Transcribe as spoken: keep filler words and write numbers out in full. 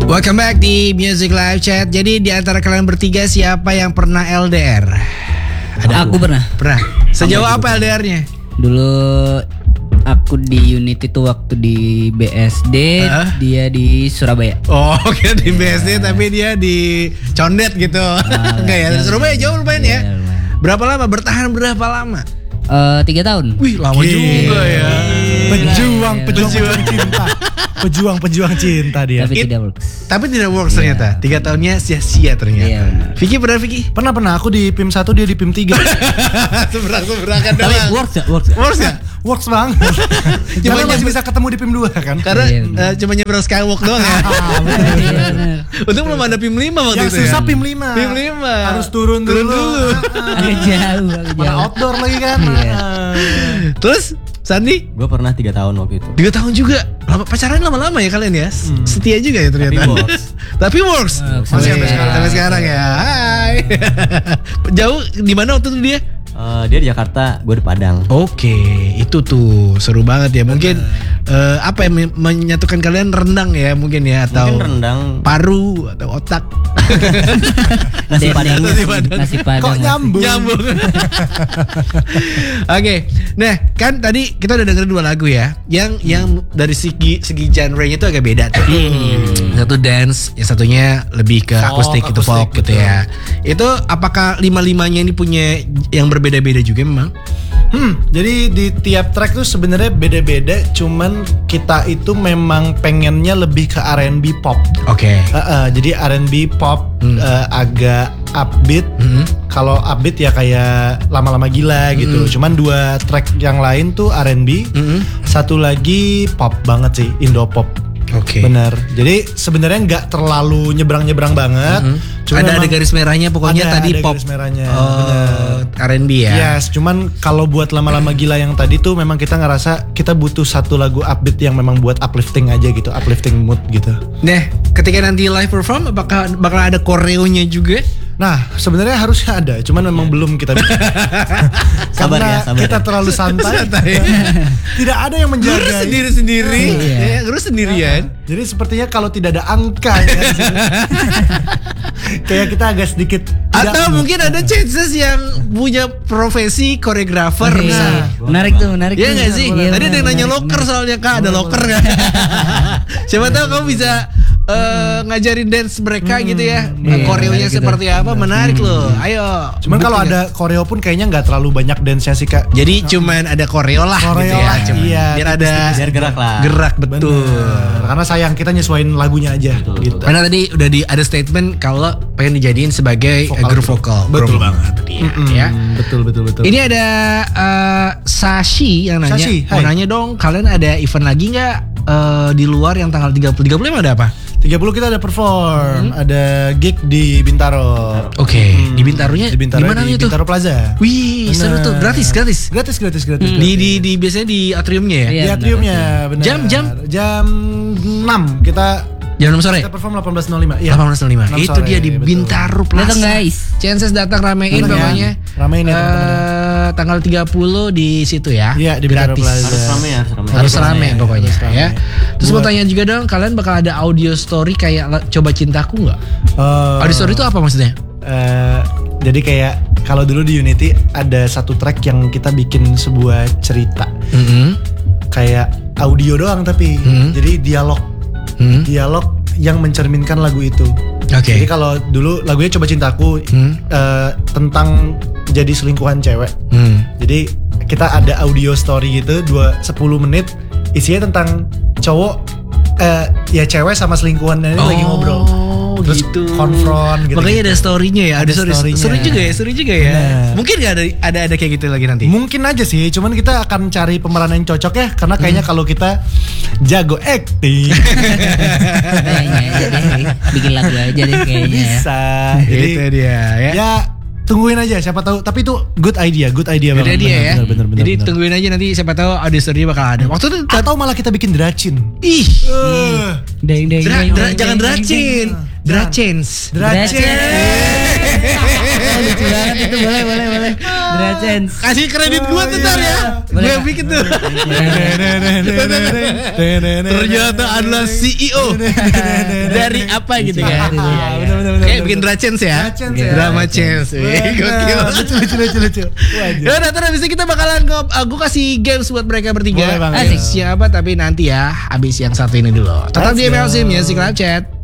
Welcome back di Music Live Chat. Jadi di antara kalian bertiga siapa yang pernah L D R? Ada aku, aku pernah. Pernah. Sejauh apa L D R-nya? Dulu aku di unit itu waktu di B S D, uh? dia di Surabaya. Oh, oke okay, di B S D yeah. Tapi dia di Condet gitu. Enggak uh, ya, di Surabaya jauh lumayan ya. Yeah, berapa lama? Bertahan berapa lama? Uh, tiga tahun. Wih, lama Gila. juga ya. Pejuang, pejuang, pejuang cinta. Pejuang, pejuang cinta dia. Tapi It, tidak works. Tapi tidak works yeah. ternyata. Tiga tahunnya sia-sia ternyata. Yeah. Vicky pernah Vicky? Pernah pernah. Aku di P I M satu, dia di P I M tiga. Seberang-seberangan doang. Tapi works ya, works. Works ya? Works banget. Karena masih bisa ketemu di P I M dua kan? Karena yeah, uh, cuma nyebrang Skywalk doang ya. Untung belum ada P I M lima waktu yang itu. Yang susah ya? P I M lima. P I M lima. Harus turun, turun dulu. dulu. Agak jauh, agak jauh. Outdoor lagi kan. Terus Sandi? Gue pernah tiga tahun waktu itu. Tiga tahun juga. Lama, pacaran lama-lama ya kalian ya. Hmm. Setia juga ya ternyata. Tapi works. Tapi works. Masih sampai sekarang. Sampai sekarang ya. Hai. Jauh di mana waktu itu dia? Uh, dia di Jakarta, gue di Padang. Oke, itu tuh seru banget ya. Mungkin uh, apa yang menyatukan kalian rendang ya mungkin ya atau mungkin rendang, paru atau otak. Nasi padang. Nasi padang. Nasi padang. Kok nyambung? Nyambung. Oke, okay. Nah kan tadi kita udah dengerin dua lagu ya, yang hmm. yang dari segi segi genre-nya itu agak beda tuh. Hmm. Satu dance, yang satunya lebih ke folk, akustik, itu folk gitu ya. Itu apakah lima-limanya ini punya yang berbeda-beda juga memang? Hmm, jadi di tiap track tuh sebenarnya beda-beda, cuman kita itu memang pengennya lebih ke R and B pop. Oke. Okay. Uh, uh, jadi R and B pop hmm. uh, agak upbeat. Hmm. Kalau upbeat ya kayak lama-lama gila gitu. Hmm. Cuman dua track yang lain tuh R and B. Hmm. Satu lagi pop banget sih, Indo pop. Oke. Okay. Bener. Jadi sebenarnya nggak terlalu nyebrang-nyebrang banget. Mm-hmm. Ada ada garis merahnya pokoknya ada, tadi ada pop. Garis merahnya. Oh, R and B ya. Yes, cuman kalau buat lama-lama gila yang tadi tuh memang kita ngerasa kita butuh satu lagu upbeat yang memang buat uplifting aja gitu, uplifting mood gitu. Nah, ketika nanti live perform apakah bakal ada koreonya juga? Nah, sebenarnya harusnya ada, cuman memang belum kita bikin. Sabar ya, sabar. Kita terlalu santai. Tidak ada yang menjaga. Gurus sendiri-sendiri, oh, iya. ya, gurus sendirian. Nah, jadi sepertinya kalau tidak ada angka ya, kayak kita agak sedikit. Atau mungkin ada chances yang punya profesi koreografer. Oh, iya. Nah, menarik tuh, menarik. Iya nggak sih? Iya, Tadi ada yang nanya loker soalnya kak, ada loker nggak? Siapa tahu kamu bisa uh, ngajarin dance mereka hmm, gitu ya. Iya, koreonya seperti gitu. Apa? Menarik hmm. loh. Ayo. Cuman kalau ada koreo pun kayaknya nggak terlalu banyak dance-nya sih kak. Jadi cuman ada koreo lah koreo gitu ya. Lah, iya, biar ada biar gerak lah. Gerak betul. Bener. Karena sayang kita nyesuaiin lagunya aja. Betul, gitu. Betul. Karena tadi udah di ada statement kalau pengen dijadiin sebagai vokal, grup vokal. Betul grup banget. Dia, mm-hmm. ya. Betul betul betul. Ini ada uh, Sashi yang nanya. Sashi, mau nanya dong, kalian ada event lagi nggak uh, di luar yang tanggal tiga puluh tiga puluh lima ada apa? tiga puluh kita ada perform, hmm. ada gig di Bintaro. Oke, okay. hmm. di Bintaronya di Bintaro, di mana itu? Bintaro Plaza. Wih, seru tuh, gratis, gratis. Gratis, gratis, gratis. Hmm. gratis. Di di di biasanya di atriumnya ya? Di atriumnya, benar. Jam jam jam enam kita jam enam sore. Kita perform delapan belas nol lima. Iya. delapan belas nol lima. Itu dia di betul. Bintaro Plaza. Datang guys. Chances datang ramein datang pokoknya. Ya. Ramein ya uh, tanggal tiga puluh di situ ya. Iya, di Bintaro Plaza. Harus rame ya, rame. Harus rame ya, pokoknya harus rame. Ya. Terus Buat. mau tanya juga dong, kalian bakal ada audio story kayak Coba Cintaku enggak? Uh, audio story itu apa maksudnya? Uh, jadi kayak kalau dulu di Unity ada satu track yang kita bikin sebuah cerita. Mm-hmm. Kayak audio doang tapi mm-hmm. jadi dialog. Mm-hmm. Dialog yang mencerminkan lagu itu. Oke. Okay. Jadi kalau dulu lagunya Coba Cintaku hmm. uh, tentang jadi selingkuhan cewek. Hmm. Jadi kita ada audio story gitu dua sepuluh menit isinya tentang cowok uh, ya cewek sama selingkuhannya ini oh, lagi ngobrol. Terus gitu. Konfront gitu. Makanya ada story-nya ya, ada, ada story. story-nya. Seru juga ya, seru juga ya. Bener. Mungkin gak ada ada ada kayak gitu lagi nanti? Mungkin aja sih, cuman kita akan cari pemeran yang cocok ya, karena kayaknya hmm. kalau kita jago acting. Kayaknya jadi bikin lagu aja deh kayaknya. Bisa. Jadi itu dia ya. Ya tungguin aja, siapa tahu. Tapi itu good idea, good idea good banget. Idea bener, ya. Bener, bener, bener, Jadi bener. tungguin aja nanti siapa tahu audio story bakal ada. Waktu itu atau malah kita bikin dracin. Ih. Uh. Deng deng dra, deng. dra, jangan dracin. Dracens. Dracin. lucu banget itu, boleh boleh boleh. Drachens. Kasih kredit gue tuh ntar ya. Gue yang bikin tuh. Ternyata adalah C E O dari apa gitu kan. Kayak bikin Drachens ya. Drama Chance. Gokil. Lucu lucu lucu lucu. Ya udah, terus abis itu kita bakalan ke, uh, gue kasih games buat mereka bertiga. Boleh, Bang. Asik. Siapa tapi nanti ya abis yang satu ini dulu. Tetap di M L C Music Live Chat.